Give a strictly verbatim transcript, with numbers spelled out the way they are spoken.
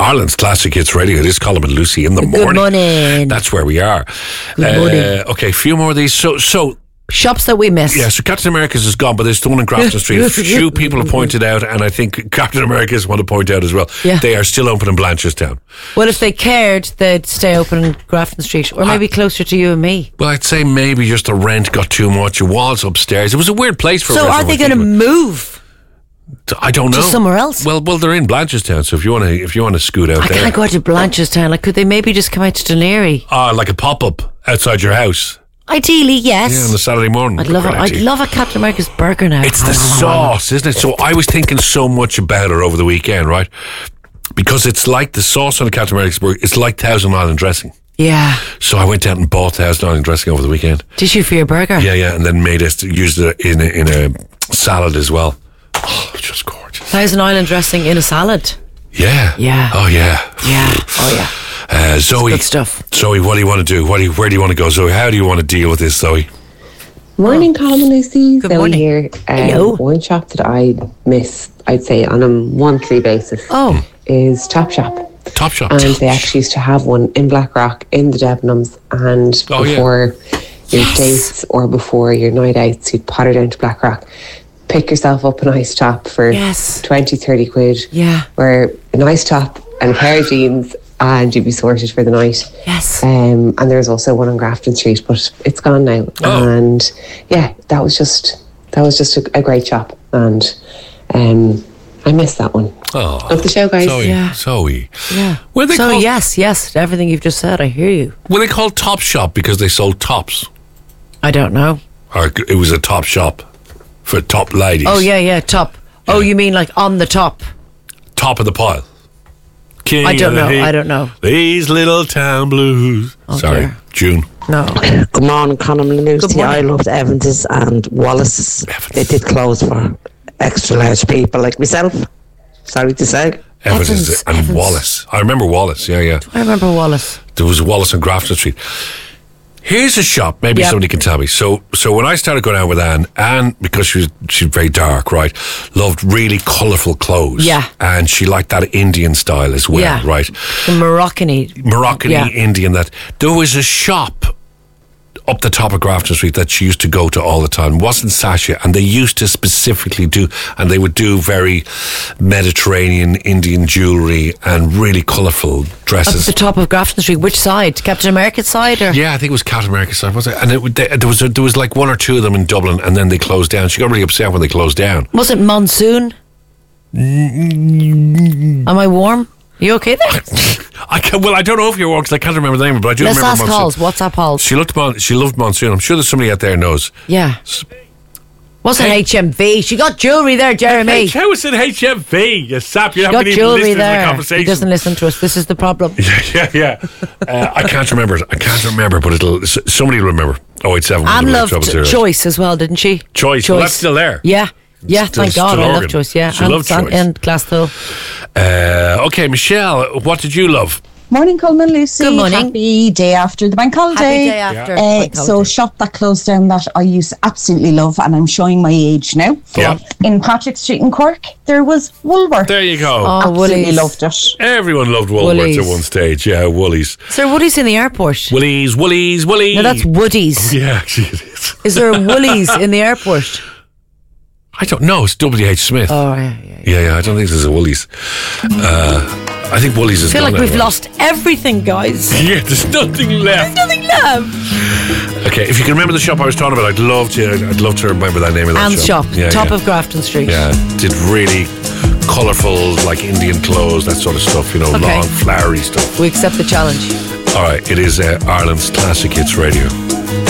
Ireland's Classic Hits Radio. It is Colin and Lucy in the Good morning. morning. That's where we are. Good morning. Uh, okay, a few more of these. So, so shops that we miss. yeah, so Captain America's is gone, but there's the one in Grafton Street. A few people have pointed out, and I think Captain America's want to point out as well. Yeah. They are still open in Blanchardstown. Well, if they cared, they'd stay open in Grafton Street, or maybe closer to you and me. Well, I'd say maybe just the rent got too much. It was upstairs. It was a weird place for. a So, are restaurant they going to people. move? I don't know. To somewhere else? Well, well, they're in Blanchardstown, so if you want to, if you want to scoot out I there, can't go out to Blanchardstown. Like, could they maybe just come out to Dunleary? ah, like a pop up outside your house. Ideally, yes. Yeah, on a Saturday morning. I'd love it. Great I'd idea. love a Captain America's burger now. It's the sauce, isn't it? So I was thinking so much about it over the weekend, right? Because it's like the sauce on the Captain America's burger. It's like Thousand Island dressing. Yeah. So I went out and bought Thousand Island dressing over the weekend. Did you for your burger? Yeah, yeah, and then made it, used it in a, in a salad as well. Oh, it's just gorgeous. Thousand Island dressing in a salad. Yeah. Yeah. Oh yeah. Yeah. Oh, yeah. Uh, Zoe. Good stuff. Zoe, what do you want to do? What do you, where do you want to go, Zoe? How do you want to deal with this, Zoe? Morning, Colin and Lucy. Good Zoe morning. here. Um, Hello. One shop that I miss, I'd say, on a monthly basis Oh. is Top Shop. Top Shop. And they actually used to have one in Blackrock in the Debenhams. And Oh, yeah. before your Yes. dates or before your night outs, you'd potter down to Blackrock, pick yourself up a nice top for Yes. twenty, thirty quid. Yeah. Wear a nice top and a pair of jeans and you'd be sorted for the night. Yes. Um, and there's also one on Grafton Street, but it's gone now. Oh. And yeah, that was just that was just a, a great shop, and um, I miss that one. Oh, Love the show, guys. Zoe. Yeah. Zoe. Yeah. Were they so, called, yes, yes. Everything you've just said, I hear you. Were they called Top Shop because they sold tops? I don't know. Or it was a top shop for top ladies? Oh, yeah, yeah. Top. Oh, you mean like on the top? Top of the pile. King I don't of the know. heat. I don't know. These little town blues. Oh, Sorry, dear. June. No. Good morning, Conor and Good Lucy. morning. I loved Evans's and Wallace's. Evans. They did clothes for extra large people like myself. Sorry to say. Evans, Evans, and Evans. Wallace. I remember Wallace. Yeah, yeah. I remember Wallace. There was Wallace on Grafton Street. Here's a shop. Maybe Yep. somebody can tell me. So, so when I started going out with Anne, Anne, because she was she's very dark, right, loved really colourful clothes. Yeah. And she liked that Indian style as well, Yeah. right? The Moroccan-y. Moroccan Yeah. Indian. That there was a shop up the top of Grafton Street that she used to go to all the time. It wasn't Sasha, and they used to specifically do, and they would do very Mediterranean Indian jewellery and really colourful Up dresses. the top of Grafton Street. Which side? Captain America's side? Or? Yeah, I think it was Captain America's side, was it? And it, would- they, there was a, there was like one or two of them in Dublin, and then they closed down. She got really upset when they closed down. Was it Monsoon? Am I warm? You okay there? I can, well, I don't know if you're wrong because I can't remember the name, but I do Let's remember ask Monsoon. Halls. WhatsApp Halls. She looked mon- She loved Monsoon. I'm sure there's somebody out there knows. Yeah. Wasn't Hey. H M V. She got jewellery there, Jeremy. Hey, how is it H M V? You sap, you She haven't got even jewellery listened to the there. He conversation. doesn't listen to us. This is the problem. Yeah, yeah, yeah. Uh, I can't remember it. I can't remember, but it'll. s- Somebody will remember. Oh eight seven. Anne loved Choice as well, didn't she? Choice. Well, that's still there. Yeah. Yeah, Still- thank God. still I organ. love Choice, yeah. She and, loved and, Choice. and Glasshill. Uh, okay, Michelle, what did you love? Morning, Coleman, Lucy. Good morning. Happy day after the bank holiday. Happy day after. Uh, bank so, holiday. shop that closed down that I used to absolutely love, and I'm showing my age now. Yeah. In Patrick Street in Cork, there was Woolworth. There you go. Oh, absolutely Woolies. loved it. Everyone loved Woolworths Woolies. at one stage. Yeah, Woolies. Is there Woolies in the airport? Woolies, Woolies, Woolies. No, that's Woodies. Yeah, actually it is. Is there a Woolies in the airport? I don't know. It's W H Smith. Oh, yeah, yeah. yeah. Yeah, yeah. I don't think there's a Woolies. Uh, I think Woolies is I feel gone like we've now. lost everything, guys. Yeah, there's nothing left. Nothing left. Okay, if you can remember the shop I was talking about, I'd love to. I'd love to remember that name of that Anne's shop, Yeah, top yeah. of Grafton Street. Yeah, did really colourful, like Indian clothes, that sort of stuff. You know, Okay. long, flowery stuff. We accept the challenge. All right, it is uh, Ireland's Classic Hits Radio.